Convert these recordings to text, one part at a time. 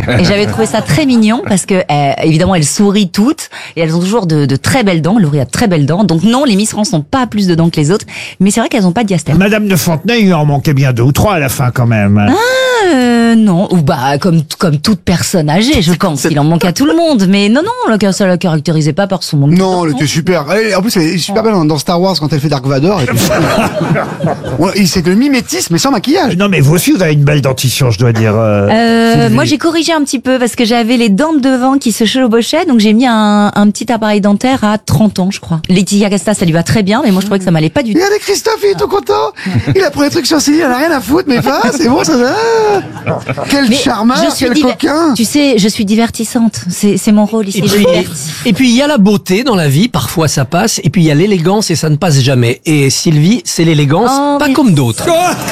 Et j'avais trouvé ça très mignon parce que, évidemment, elles sourient toutes et elles ont toujours de très belles dents. Laurie a de très belles dents. Donc non, les Miss France n'ont pas plus de dents que les autres. Mais c'est vrai qu'elles n'ont pas de diastème. Madame de Fontenay, il en manquait bien 2 ou 3 à la fin quand même. Non, ou comme toute personne âgée, je pense. Il en manque à tout le monde. Mais non, ça la caractérisait pas par son manque de Non, dents. elle était super. En plus, elle est super belle dans Star Wars quand elle fait Dark Vador. C'est le mimétisme, mais sans maquillage. Non mais vous aussi, vous avez une belle dentition, je dois dire. Moi, j'ai corrigé un petit peu parce que j'avais les dents de devant qui se chevauchaient, donc j'ai mis un petit appareil dentaire à 30 ans, je crois. Laetitia Casta, ça lui va très bien, mais moi, je trouvais que ça m'allait pas du tout. Regardez Christophe, il est tout content. Il a pris un truc sur ses il en a rien à foutre, mais va, c'est bon, ça va. Quel Mais charmeur, quel coquin. Tu sais, je suis divertissante. C'est mon rôle ici. Et puis il y a la beauté dans la vie, parfois ça passe, et puis il y a l'élégance et ça ne passe jamais. Et Sylvie, c'est l'élégance, pas comme d'autres.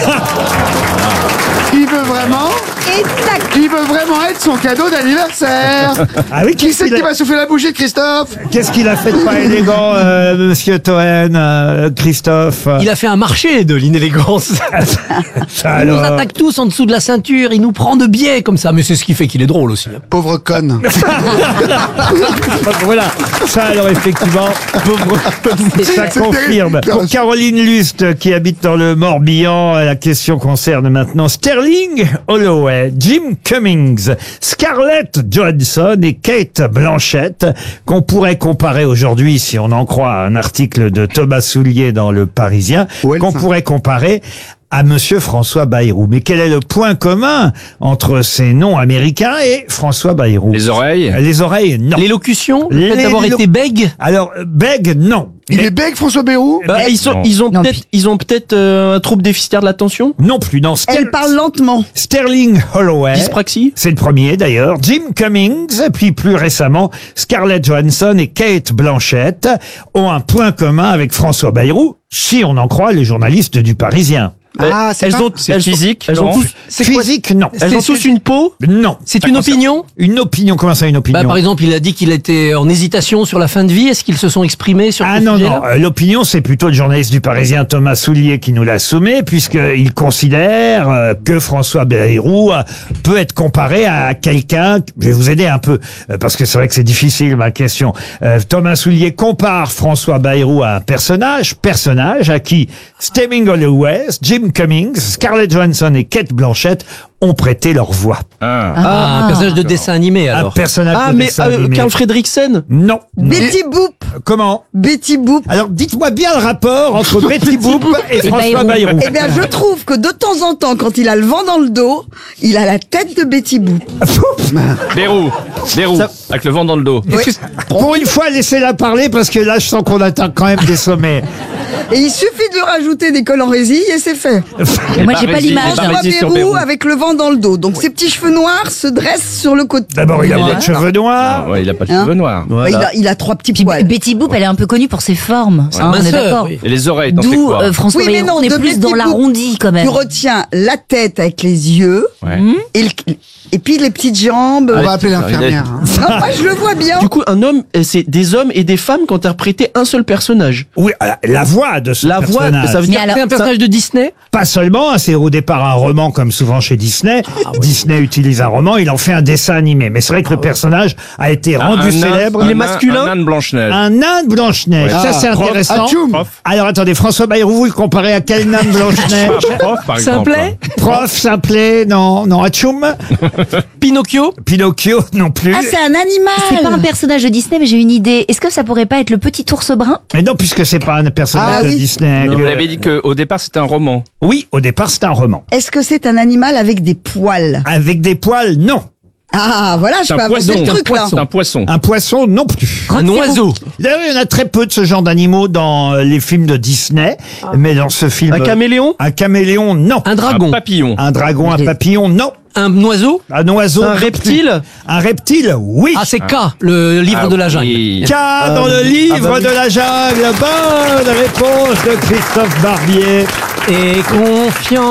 Il veut vraiment. Il veut vraiment être son cadeau d'anniversaire. Ah oui, Qui c'est qui va souffler la bougie de Christophe? Qu'est-ce qu'il a fait de pas élégant, monsieur Toen, Christophe? Il a fait un marché de l'inélégance. Ça, Il nous alors. attaque tous en dessous de la ceinture, il nous prend de biais comme ça, mais c'est ce qui fait qu'il est drôle aussi. Pauvre conne. Voilà, ça alors effectivement, ça c'est confirme. terrible. Pour Caroline Lust, qui habite dans le Morbihan, la question concerne maintenant Sterling Holloway, Jim Cummings, Scarlett Johansson et Kate Blanchett, qu'on pourrait comparer aujourd'hui, si on en croit un article de Thomas Soulier dans Le Parisien, Ouais, qu'on ça. pourrait comparer à monsieur François Bayrou. Mais quel est le point commun entre ces noms américains et François Bayrou? Les oreilles. Les oreilles, non. L'élocution, le fait Les- d'avoir été bègue. Alors, bègue, non. Il est bègue, François Bayrou? Bah, ils ont Non, peut-être un trouble déficitaire de l'attention. Non plus, non. Elle parle lentement. Sterling Holloway. Dyspraxie. C'est le premier d'ailleurs. Jim Cummings, puis plus récemment, Scarlett Johansson et Kate Blanchett ont un point commun avec François Bayrou, si on en croit les journalistes du Parisien. Ah, c'est Elles pas- ont, C'est elles physique, elles ont non tous, c'est quoi Physique, non. Elles ont tous une peau. Non. C'est une opinion. Une opinion, comment ça une opinion? Bah, par exemple, il a dit qu'il était en hésitation sur la fin de vie. Est-ce qu'ils se sont exprimés sur Ah ce non, sujet-là non, l'opinion c'est plutôt le journaliste du Parisien Thomas Soulier qui nous la soumet, puisqu'il considère que François Bayrou peut être comparé à quelqu'un, je vais vous aider un peu, parce que c'est vrai que c'est difficile ma question. Thomas Soulier compare François Bayrou à un personnage à qui Sterling Holloway, Jim Cummings, Scarlett Johansson et Kate Blanchett ont prêté leur voix. Un personnage de dessin animé Un alors. personnage Ah, de mais dessin animé. Carl Fredricksen. Non. Betty Boop. Comment? Betty Boop. Alors dites-moi bien le rapport entre Betty Boop et François Bayrou. Eh bien, je trouve que de temps en temps, quand il a le vent dans le dos, il a la tête de Betty Boop. Bérou, avec le vent dans le dos. Pour une fois, laissez-la parler parce que là, je sens qu'on atteint quand même des sommets. Et il suffit de lui rajouter des cols en résille et c'est fait. Moi, j'ai pas l'image. François Bayrou avec le vent dans le dos. Donc ses petits cheveux noirs se dressent sur le côté. D'abord, il a pas de cheveux noirs. Ouais, il a pas de Hein cheveux noirs. Il a 3 petits Puis poils. Betty Boop, elle est un peu connue pour ses formes. Hein, on est Minceur, d'accord. oui. Et les oreilles, t'en sais D'où quoi François Oui, mais Bayrou, non, on est de plus Betty dans Boop, l'arrondi quand même. Tu retiens la tête avec les yeux Ouais. et puis les petites jambes. On va appeler l'infirmière. hein. Non, moi je le vois bien. Du coup, un homme, c'est des hommes et des femmes qui ont interprété un seul personnage. Oui, la voix de ce La voix, personnage. ça veut Mais dire alors, C'est un personnage de Disney. Pas seulement, hein, c'est au départ un roman comme souvent chez Disney. Disney utilise un roman, il en fait un dessin animé. Mais c'est vrai que le personnage a été rendu célèbre. Il est masculin. Un nain de Blanche-Neige. Un nain de Blanche-Neige. Ça, c'est Prof. intéressant. Atchoum. Alors, attendez, François Bayrou, vous le comparez à quel nain de Blanche-Neige? Prof, par exemple. Simplet. Prof, simplet, non, Atchoum. Pinocchio. Pinocchio, non plus. Ah, c'est un C'est pas un animal. personnage de Disney, mais j'ai une idée. Est-ce que ça pourrait pas être le petit ours brun? Mais non, puisque c'est pas un personnage Ah de oui. Disney. Vous avez dit qu'au départ, c'était un roman. Oui, au départ, c'est un roman. Est-ce que c'est un animal avec des poils? Avec des poils, non. Ah, voilà, je C'est un peux avoir poisson. ce truc-là. C'est un poisson. Un poisson, non plus. Un oiseau. D'ailleurs, il y en a très peu de ce genre d'animaux dans les films de Disney. Mais dans ce film... Un caméléon. Un caméléon, non. Un Un dragon. papillon. Un dragon, un papillon, non. Un oiseau. Un oiseau, Un non reptile. plus. Un reptile, oui. Ah, c'est K, le livre de la jungle. Oui. K dans le livre bah oui. de la jungle. Bonne réponse de Christophe Barbier. Et confiance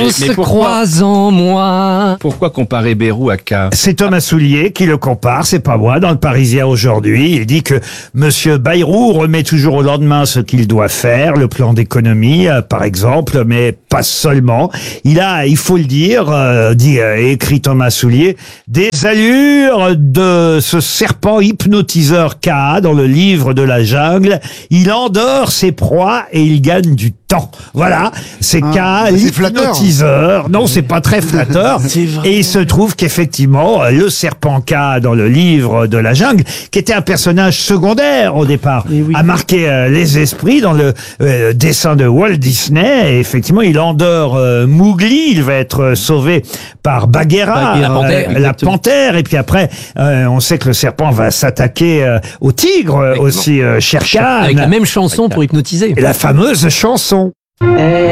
mais se pourquoi- croise en moi. Pourquoi comparer Bérou à K? C'est Thomas Soulier qui le compare, c'est pas moi, dans le Parisien aujourd'hui. Il dit que Monsieur Bayrou remet toujours au lendemain ce qu'il doit faire, le plan d'économie, par exemple, mais pas seulement. Il a, il faut le dire, écrit Thomas Soulier, des allures de ce serpent hypnotiseur K dans le livre de la jungle. Il endort ses proies et il gagne du temps. Voilà, c'est K, c'est flatteur. l'hypnotiseur. Non, c'est pas très flatteur. C'est vrai. Et il se trouve qu'effectivement, le serpent K dans le livre de la jungle, qui était un personnage secondaire au départ, a marqué les esprits dans le dessin de Walt Disney. Et effectivement, il endort Mowgli, il va être sauvé par Bagheera, Bagheera, la exactement. panthère. Et puis après, on sait que le serpent va s'attaquer au tigre aussi, Shere Khan. Avec la même chanson pour hypnotiser. Et la fameuse chanson.